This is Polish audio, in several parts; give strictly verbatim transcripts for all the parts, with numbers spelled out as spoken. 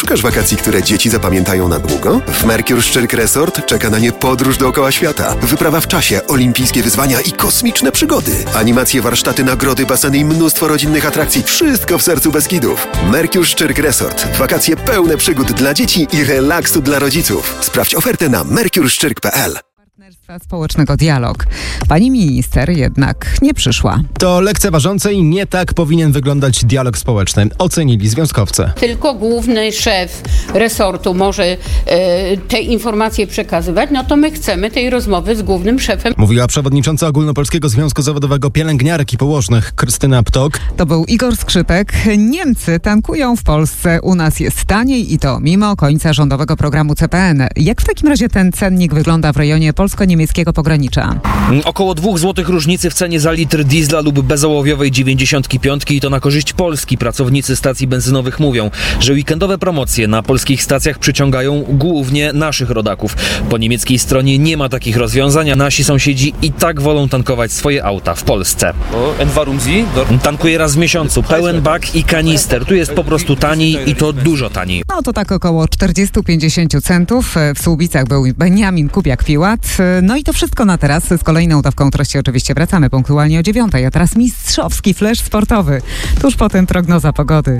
Szukasz wakacji, które dzieci zapamiętają na długo? W Mercure Szczyrk Resort czeka na nie podróż dookoła świata, wyprawa w czasie, olimpijskie wyzwania i kosmiczne przygody. Animacje, warsztaty, nagrody, baseny i mnóstwo rodzinnych atrakcji. Wszystko w sercu Beskidów. Mercure Szczyrk Resort. Wakacje pełne przygód dla dzieci i relaksu dla rodziców. Sprawdź ofertę na mercure szczyrk kropka p l. Partnerstwa Społecznego Dialog. Pani minister jednak nie przyszła. To lekceważące i nie tak powinien wyglądać dialog społeczny, ocenili związkowcy. Tylko główny szef resortu może e, te informacje przekazywać, no to my chcemy tej rozmowy z głównym szefem. Mówiła przewodnicząca Ogólnopolskiego Związku Zawodowego Pielęgniarek i Położnych Krystyna Ptok. To był Igor Skrzypek. Niemcy tankują w Polsce. U nas jest taniej i to mimo końca rządowego programu C P N. Jak w takim razie ten cennik wygląda w rejonie polsko-niemieckiego pogranicza? Około dwóch złotych różnicy w cenie za litr diesla lub bezołowiowej dziewięćdziesiątki piątki i to na korzyść Polski. Pracownicy stacji benzynowych mówią, że weekendowe promocje na polskich stacjach przyciągają głównie naszych rodaków. Po niemieckiej stronie nie ma takich rozwiązań, a nasi sąsiedzi i tak wolą tankować swoje auta w Polsce. Tankuję raz w miesiącu, pełen bak i kanister. Tu jest po prostu taniej i to dużo taniej. No to tak około czterdzieści do pięćdziesięciu centów. W Słubicach był Beniamin Kupiak-Piłat. No i to wszystko na teraz. Z kolejną dawką treści oczywiście wracamy punktualnie o dziewiątej. A teraz mistrzowski flash sportowy. Tuż potem prognoza pogody.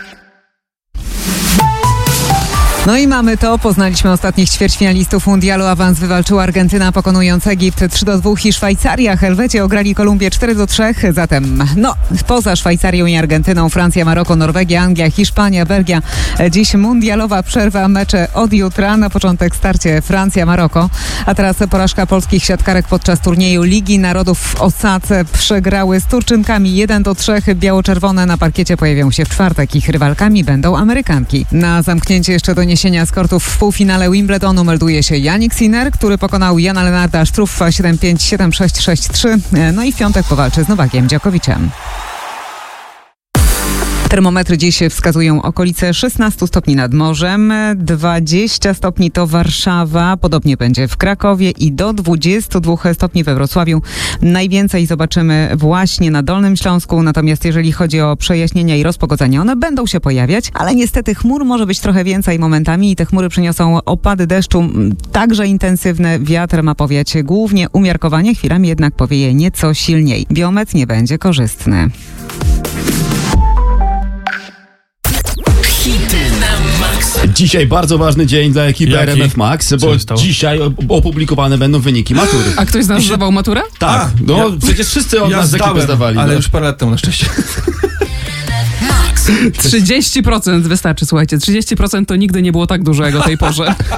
No i mamy to. Poznaliśmy ostatnich ćwierćfinalistów mundialu. Awans wywalczyła Argentyna, pokonując Egipt trzy do dwóch i Szwajcaria. Helwecji ograli Kolumbię cztery do trzech. Zatem, no, poza Szwajcarią i Argentyną, Francja, Maroko, Norwegia, Anglia, Hiszpania, Belgia. Dziś mundialowa przerwa, mecze od jutra. Na początek starcie Francja-Maroko. A teraz porażka polskich siatkarek podczas turnieju Ligi Narodów w Osace. Przegrały z Turczynkami jeden do trzech. Biało-czerwone na parkiecie pojawią się w czwartek. Ich rywalkami będą Amerykanki. Na zamknięcie jeszcze doniesienia z kortów w półfinale Wimbledonu melduje się Jannik Sinner, który pokonał Jana Lenarda Sztruffa siedem pięć, siedem sześć, sześć trzy. No i w piątek powalczy z Nowakiem Djokoviciem. Termometry dziś wskazują okolice szesnaście stopni nad morzem, dwadzieścia stopni to Warszawa, podobnie będzie w Krakowie i do dwudziestu dwóch stopni we Wrocławiu. Najwięcej zobaczymy właśnie na Dolnym Śląsku, natomiast jeżeli chodzi o przejaśnienia i rozpogodzenia, one będą się pojawiać, ale niestety chmur może być trochę więcej momentami i te chmury przyniosą opady deszczu, także intensywne. Wiatr ma powiać głównie umiarkowanie, chwilami jednak powieje nieco silniej. Biometr nie będzie korzystny. Dzisiaj bardzo ważny dzień dla ekipy Jaki? R M F Max, bo dzisiaj opublikowane będą wyniki matury. A ktoś z nas zdawał maturę? Tak, A, no ja, przecież wszyscy od ja nas z ekipy zdałem, zdawali. ale no. już parę lat temu na szczęście. trzydzieści procent wystarczy, słuchajcie. trzydzieści procent to nigdy nie było tak dużo jak o tej porze.